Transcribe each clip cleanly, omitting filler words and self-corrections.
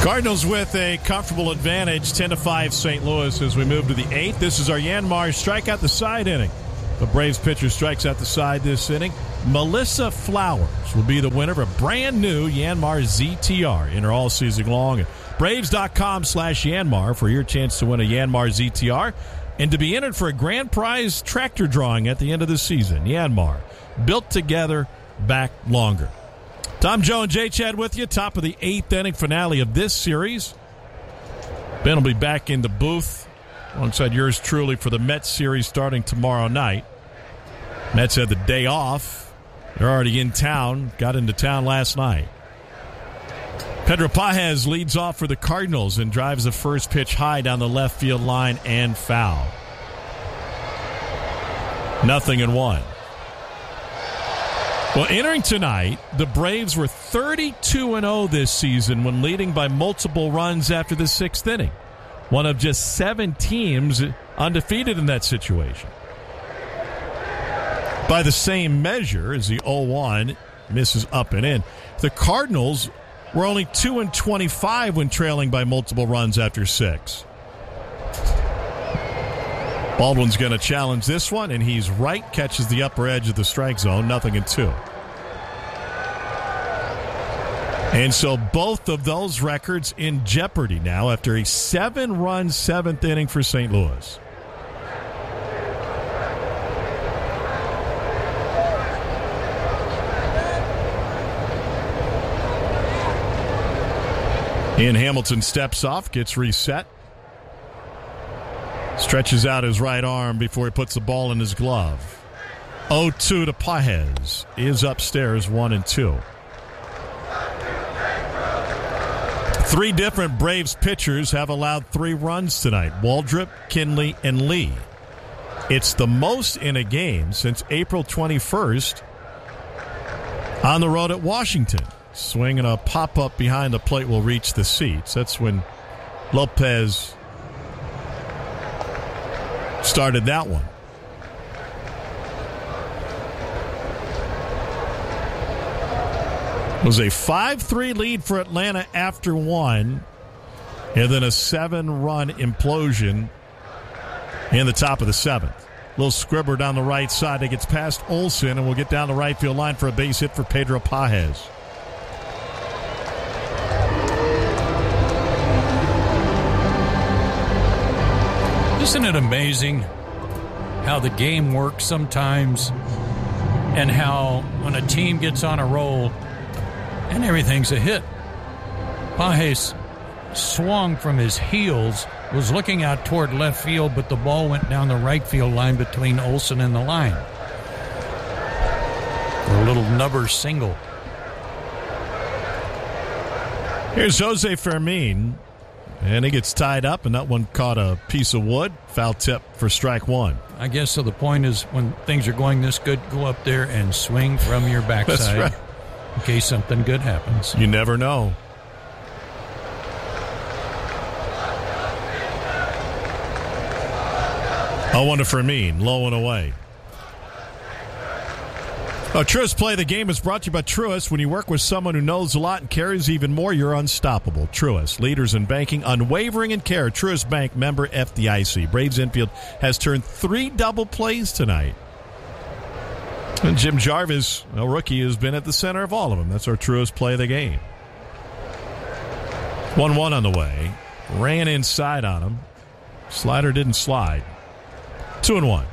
Cardinals with a comfortable advantage, 10-5 St. Louis as we move to the 8th. This is our Yanmar strikeout the side inning. The Braves pitcher strikes out the side this inning. Melissa Flowers will be the winner of a brand new Yanmar ZTR in her all season long. At Braves.com/Yanmar for your chance to win a Yanmar ZTR and to be entered for a grand prize tractor drawing at the end of the season. Yanmar, built together, back longer. Tom, Joe, and Jay Chad with you. Top of the 8th inning finale of this series. Ben will be back in the booth alongside yours truly for the Mets series starting tomorrow night. Mets had the day off. They're already in town. Got into town last night. Pedro Pajes leads off for the Cardinals and drives the first pitch high down the left field line and foul. 0-1. Well, entering tonight, the Braves were 32-0 this season when leading by multiple runs after the 6th inning. One of just 7 teams undefeated in that situation. By the same measure as the 0-1 misses up and in, the Cardinals were only 2-25 when trailing by multiple runs after 6. Baldwin's going to challenge this one, and he's right. Catches the upper edge of the strike zone. 0-2. And so both of those records in jeopardy now after a 7-run 7th inning for St. Louis. Ian Hamilton steps off, gets reset. Stretches out his right arm before he puts the ball in his glove. 0-2 to Pajes. Is upstairs 1-2. 3 different Braves pitchers have allowed 3 runs tonight. Waldrop, Kinley, and Lee. It's the most in a game since April 21st on the road at Washington. Swing and a pop-up behind the plate will reach the seats. That's when Lopez started that one. It was a 5-3 lead for Atlanta after 1, and then a 7-run implosion in the top of the 7th. Little scribber down the right side that gets past Olsen and will get down the right field line for a base hit for Pedro Pajes. Isn't it amazing how the game works sometimes and how when a team gets on a roll and everything's a hit? Pajes swung from his heels, was looking out toward left field, but the ball went down the right field line between Olsen and the line. A little nubber single. Here's Jose Fermin. And he gets tied up, and that one caught a piece of wood. Foul tip for strike 1. I guess so. The point is when things are going this good, go up there and swing from your backside. That's right. In case something good happens. You never know. I want to Fermin, low and away. Truist Play the Game is brought to you by Truist. When you work with someone who knows a lot and cares even more, you're unstoppable. Truist, leaders in banking, unwavering in care. Truist Bank, member FDIC. Braves infield has turned 3 double plays tonight. And Jim Jarvis, a rookie, has been at the center of all of them. That's our Truist Play the Game. 1-1 on the way. Ran inside on him. Slider didn't slide. 2-1.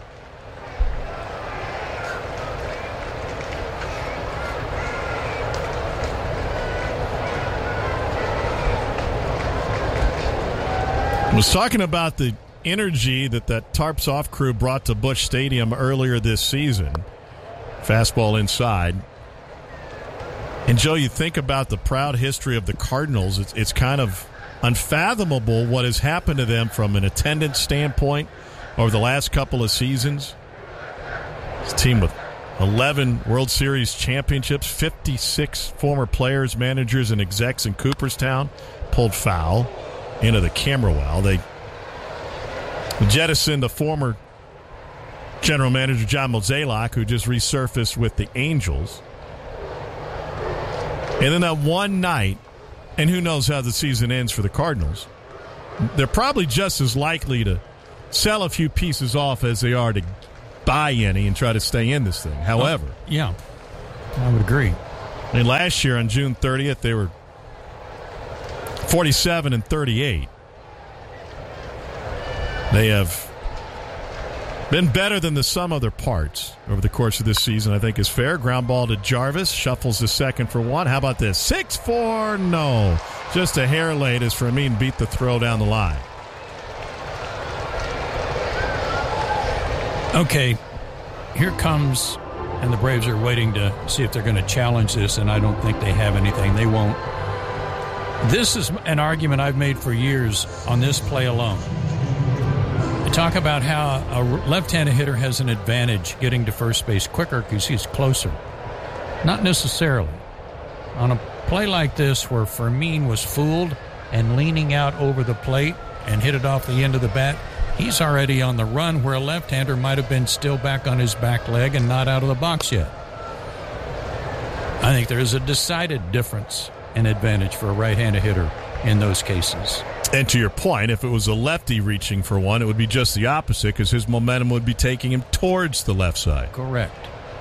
I was talking about the energy that Tarps Off crew brought to Busch Stadium earlier this season. Fastball inside. And, Joe, you think about the proud history of the Cardinals. It's kind of unfathomable what has happened to them from an attendance standpoint over the last couple of seasons. It's a team with 11 World Series championships, 56 former players, managers, and execs in Cooperstown pulled foul into the camera well. They jettisoned the former general manager John Mozeliak, who just resurfaced with the Angels. And then that one night and who knows how the season ends for the Cardinals, they're probably just as likely to sell a few pieces off as they are to buy any and try to stay in this thing. However, yeah, I would agree. I mean, last year on June 30th, they were 47-38. They have been better than the sum of their parts over the course of this season, I think is fair. Ground ball to Jarvis. Shuffles the second for one. How about this? 6-4. No. Just a hair late as Fermin beat the throw down the line. Okay. Here comes, and the Braves are waiting to see if they're going to challenge this, and I don't think they have anything. They won't. This is an argument I've made for years on this play alone. Talk about how a left-handed hitter has an advantage getting to first base quicker because he's closer. Not necessarily. On a play like this where Fermin was fooled and leaning out over the plate and hit it off the end of the bat, he's already on the run where a left-hander might have been still back on his back leg and not out of the box yet. I think there is a decided difference in advantage for a right-handed hitter in those cases. And to your point, if it was a lefty reaching for one, it would be just the opposite because his momentum would be taking him towards the left side. Correct.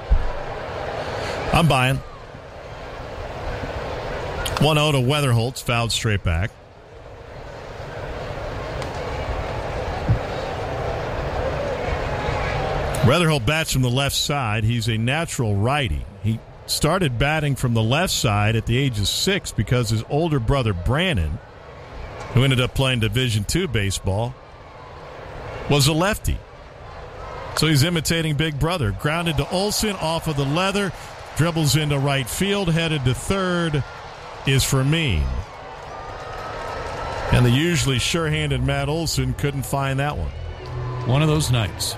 I'm buying. 1-0 to Weatherholtz, fouled straight back. Weatherholt bats from the left side. He's a natural righty. He started batting from the left side at the age of 6 because his older brother, Brandon, who ended up playing Division II baseball, was a lefty. So he's imitating Big Brother. Grounded to Olson off of the leather, dribbles into right field, headed to third is Fermin. And the usually sure-handed Matt Olson couldn't find that one. One of those nights.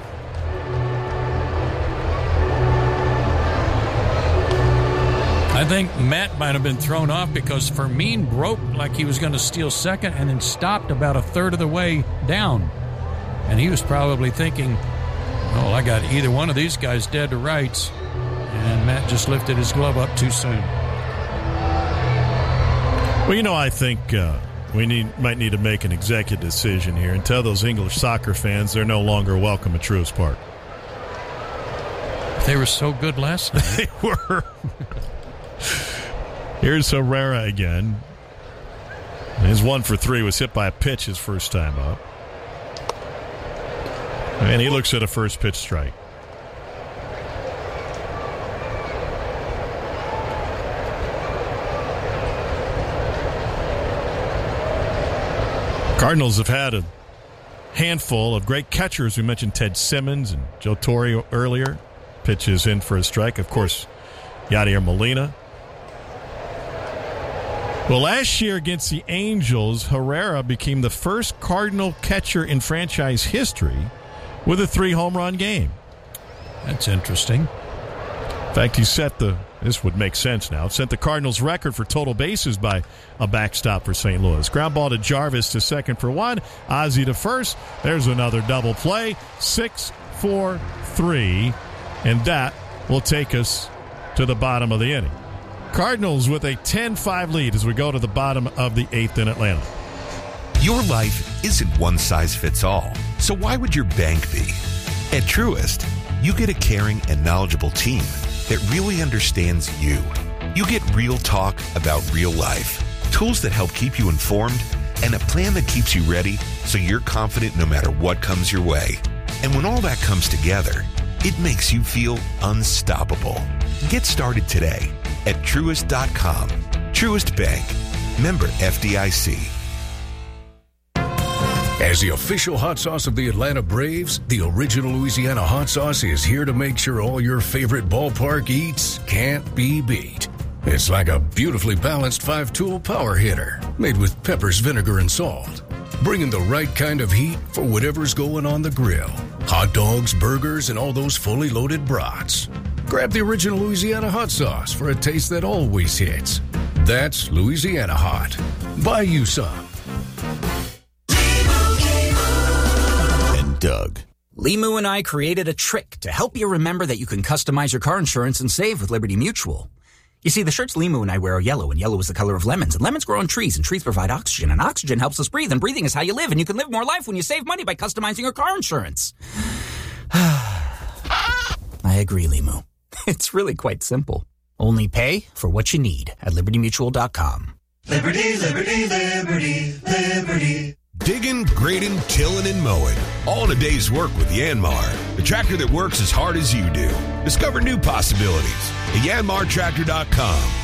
I think Matt might have been thrown off because Fermin broke like he was going to steal second and then stopped about a third of the way down. And he was probably thinking, oh, I got either one of these guys dead to rights. And Matt just lifted his glove up too soon. Well, I think we might need to make an executive decision here and tell those English soccer fans they're no longer welcome at Truist Park. They were so good last night. They were. Here's Herrera again. His 1 for 3 was hit by a pitch his first time up. And he looks at a first pitch strike. Cardinals have had a handful of great catchers. We mentioned Ted Simmons and Joe Torre earlier. Pitches in for a strike. Of course, Yadier Molina. Well, last year against the Angels, Herrera became the first Cardinal catcher in franchise history with a 3-home-run game. That's interesting. In fact, he this would make sense now, set the Cardinals' record for total bases by a backstop for St. Louis. Ground ball to Jarvis to second for one. Ozzie to first. There's another double play. 6-4-3. And that will take us to the bottom of the inning. Cardinals with a 10-5 lead as we go to the bottom of the 8th in Atlanta. Your life isn't one size fits all, so why would your bank be? At Truist, you get a caring and knowledgeable team that really understands you. You get real talk about real life, tools that help keep you informed, and a plan that keeps you ready so you're confident no matter what comes your way. And when all that comes together, it makes you feel unstoppable. Get started today at Truist.com. Truist Bank. Member FDIC. As the official hot sauce of the Atlanta Braves, the original Louisiana hot sauce is here to make sure all your favorite ballpark eats can't be beat. It's like a beautifully balanced 5-tool power hitter made with peppers, vinegar, and salt. Bringing the right kind of heat for whatever's going on the grill. Hot dogs, burgers, and all those fully loaded brats. Grab the original Louisiana hot sauce for a taste that always hits. That's Louisiana Hot. Buy you some. And Doug. Limu and I created a trick to help you remember that you can customize your car insurance and save with Liberty Mutual. You see, the shirts Limu and I wear are yellow, and yellow is the color of lemons, and lemons grow on trees, and trees provide oxygen, and oxygen helps us breathe, and breathing is how you live, and you can live more life when you save money by customizing your car insurance. I agree, Limu. It's really quite simple. Only pay for what you need at LibertyMutual.com. Liberty, liberty, liberty, liberty. Digging, grading, tilling, and mowing. All in a day's work with Yanmar, the tractor that works as hard as you do. Discover new possibilities at yanmartractor.com.